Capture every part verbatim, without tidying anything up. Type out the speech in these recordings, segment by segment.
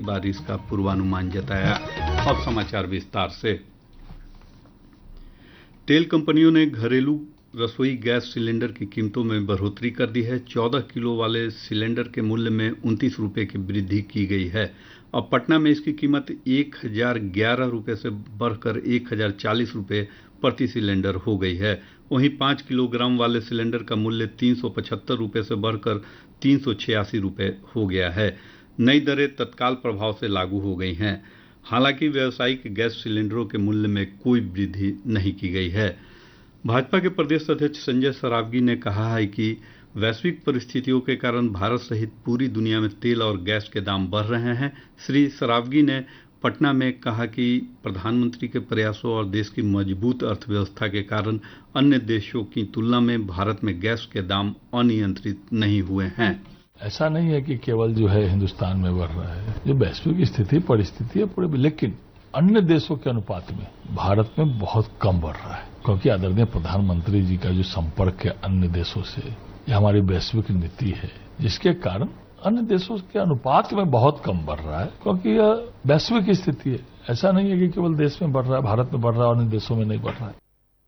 बारिश का पूर्वानुमान जताया। अब समाचार विस्तार से। तेल कंपनियों ने घरेलू रसोई गैस सिलेंडर की कीमतों में बढ़ोतरी कर दी है। चौदह किलो वाले सिलेंडर के मूल्य में उनतीस रुपये की वृद्धि की गई है। अब पटना में इसकी कीमत एक हजार ग्यारह रुपये से बढ़कर एक हजार चालीस रुपये प्रति सिलेंडर हो गई है। वहीं पाँच किलोग्राम वाले सिलेंडर का मूल्य तीन सौ पचहत्तर रुपये से बढ़कर तीन सौ छियासी रुपये हो गया है। नई दरें तत्काल प्रभाव से लागू हो गई हैं। हालांकि व्यावसायिक गैस सिलेंडरों के मूल्य में कोई वृद्धि नहीं की गई है। भाजपा के प्रदेश अध्यक्ष संजय सरावगी ने कहा है कि वैश्विक परिस्थितियों के कारण भारत सहित पूरी दुनिया में तेल और गैस के दाम बढ़ रहे हैं। श्री सरावगी ने पटना में कहा कि प्रधानमंत्री के प्रयासों और देश की मजबूत अर्थव्यवस्था के कारण अन्य देशों की तुलना में भारत में गैस के दाम अनियंत्रित नहीं हुए हैं। ऐसा नहीं है कि केवल जो है हिंदुस्तान में बढ़ रहा है, जो वैश्विक स्थिति परिस्थिति है पूरे, लेकिन अन्य देशों के अनुपात में भारत में बहुत कम बढ़ रहा है, क्योंकि आदरणीय प्रधानमंत्री जी का जो संपर्क है अन्य देशों से, ये हमारी वैश्विक नीति है, जिसके कारण अन्य देशों के अनुपात में बहुत कम बढ़ रहा है, क्योंकि यह वैश्विक स्थिति है। ऐसा नहीं है कि केवल देश में बढ़ रहा है, भारत में बढ़ रहा है और अन्य देशों में नहीं बढ़ रहा है।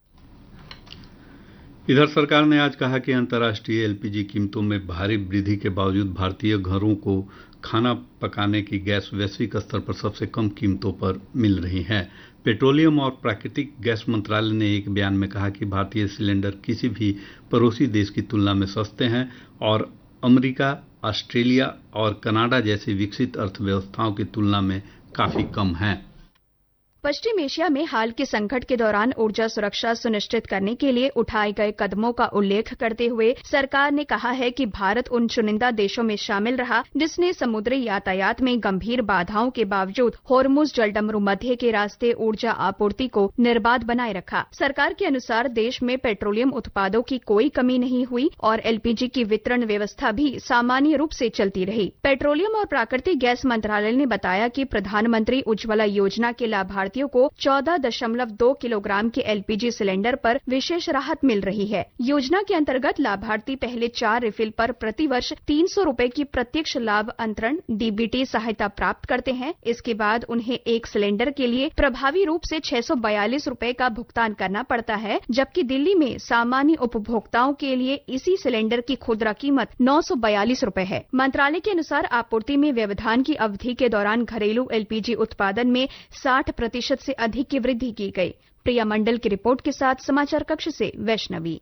इधर सरकार ने आज कहा कि अंतर्राष्ट्रीय एलपीजी कीमतों में भारी वृद्धि के बावजूद भारतीय घरों को खाना पकाने की गैस वैश्विक स्तर पर सबसे कम कीमतों पर मिल रही है। पेट्रोलियम और प्राकृतिक गैस मंत्रालय ने एक बयान में कहा कि भारतीय सिलेंडर किसी भी पड़ोसी देश की तुलना में सस्ते हैं और अमेरिका, ऑस्ट्रेलिया और कनाडा जैसी विकसित अर्थव्यवस्थाओं की तुलना में काफी कम हैं। पश्चिम एशिया में हाल के संकट के दौरान ऊर्जा सुरक्षा सुनिश्चित करने के लिए उठाए गए कदमों का उल्लेख करते हुए सरकार ने कहा है कि भारत उन चुनिंदा देशों में शामिल रहा जिसने समुद्री यातायात में गंभीर बाधाओं के बावजूद होर्मुज जलडमरू मध्य के रास्ते ऊर्जा आपूर्ति को निर्बाध बनाए रखा। सरकार के अनुसार देश में पेट्रोलियम उत्पादों की कोई कमी नहीं हुई और एलपीजी की वितरण व्यवस्था भी सामान्य रूप से चलती रही। पेट्रोलियम और प्राकृतिक गैस मंत्रालय ने बताया कि प्रधानमंत्री उज्ज्वला योजना के लाभार्थी को चौदह दशमलव दो किलोग्राम के एलपीजी सिलेंडर पर विशेष राहत मिल रही है। योजना के अंतर्गत लाभार्थी पहले चार रिफिल पर प्रतिवर्ष तीन सौ रूपये की प्रत्यक्ष लाभ अंतरण डीबीटी सहायता प्राप्त करते हैं। इसके बाद उन्हें एक सिलेंडर के लिए प्रभावी रूप से छह सौ बयालीस रूपये का भुगतान करना पड़ता है, जबकि दिल्ली में सामान्य उपभोक्ताओं के लिए इसी सिलेंडर की खुदरा कीमत नौ सौ बयालीस रूपये है। मंत्रालय के अनुसार आपूर्ति में व्यवधान की अवधि के दौरान घरेलू एलपीजी उत्पादन में साठ प्रतिशत से अधिक की वृद्धि की गई। प्रिया मंडल की रिपोर्ट के साथ समाचार कक्ष से वैष्णवी।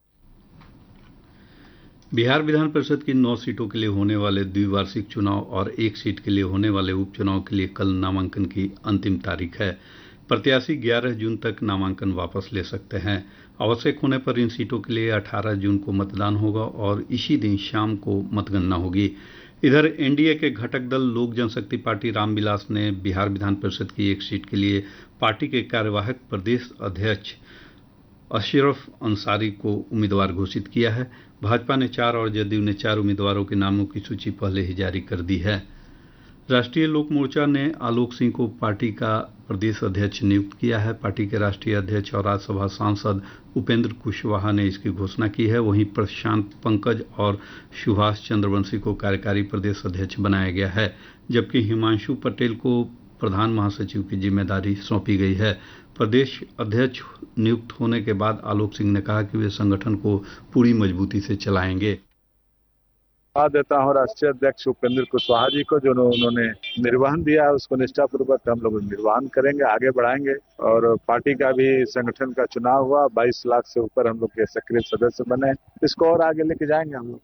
बिहार विधान परिषद की नौ सीटों के लिए होने वाले द्विवार्षिक चुनाव और एक सीट के लिए होने वाले उपचुनाव के लिए कल नामांकन की अंतिम तारीख है। प्रत्याशी ग्यारह जून तक नामांकन वापस ले सकते हैं। आवश्यक होने पर इन सीटों के लिए अठारह जून को मतदान होगा और इसी दिन शाम को मतगणना होगी। इधर एनडीए के घटक दल लोक जनशक्ति पार्टी रामविलास ने बिहार विधान परिषद की एक सीट के लिए पार्टी के कार्यवाहक प्रदेश अध्यक्ष अशरफ अंसारी को उम्मीदवार घोषित किया है। भाजपा ने चार और जदयू ने चार उम्मीदवारों के नामों की सूची पहले ही जारी कर दी है। राष्ट्रीय लोक मोर्चा ने आलोक सिंह को पार्टी का प्रदेश अध्यक्ष नियुक्त किया है। पार्टी के राष्ट्रीय अध्यक्ष और राज्यसभा सांसद उपेंद्र कुशवाहा ने इसकी घोषणा की है। वहीं प्रशांत पंकज और सुभाष चंद्रवंशी को कार्यकारी प्रदेश अध्यक्ष बनाया गया है, जबकि हिमांशु पटेल को प्रधान महासचिव की जिम्मेदारी सौंपी गई है। प्रदेश अध्यक्ष नियुक्त होने के बाद आलोक सिंह ने कहा कि वे संगठन को पूरी मजबूती से चलाएंगे। धन्यवाद देता हूँ राष्ट्रीय अध्यक्ष उपेंद्र कुशवाहा जी को, जो उन्होंने निर्वहन दिया है उसको निष्ठापूर्वक हम लोग निर्वहन करेंगे, आगे बढ़ाएंगे। और पार्टी का भी संगठन का चुनाव हुआ, बाईस लाख से ऊपर हम लोग के सक्रिय सदस्य बने, इसको और आगे लेके जाएंगे हम लोग।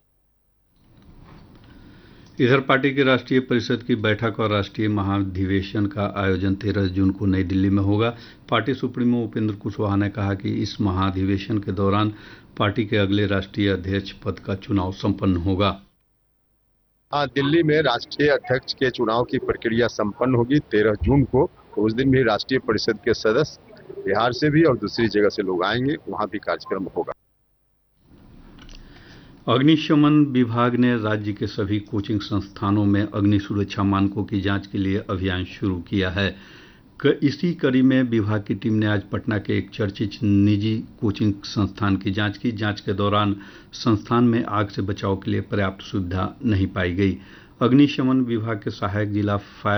इधर पार्टी की राष्ट्रीय परिषद की बैठक और राष्ट्रीय महाधिवेशन का आयोजन तेरह जून को नई दिल्ली में होगा। पार्टी सुप्रीमो उपेंद्र कुशवाहा ने कहा कि इस महाधिवेशन के दौरान पार्टी के अगले राष्ट्रीय अध्यक्ष पद का चुनाव संपन्न होगा। हाँ, दिल्ली में राष्ट्रीय अध्यक्ष के चुनाव की प्रक्रिया संपन्न होगी तेरह जून को। तो उस दिन भी राष्ट्रीय परिषद के सदस्य बिहार से भी और दूसरी जगह से लोग आएंगे, वहाँ भी कार्यक्रम होगा। अग्निशमन विभाग ने राज्य के सभी कोचिंग संस्थानों में अग्नि सुरक्षा मानकों की जांच के लिए अभियान शुरू किया है। इसी कड़ी में विभाग की टीम ने आज पटना के एक चर्चित निजी कोचिंग संस्थान की जांच की। जांच के दौरान संस्थान में आग से बचाव के लिए पर्याप्त सुविधा नहीं पाई गई। अग्निशमन विभाग के सहायक जिला फायर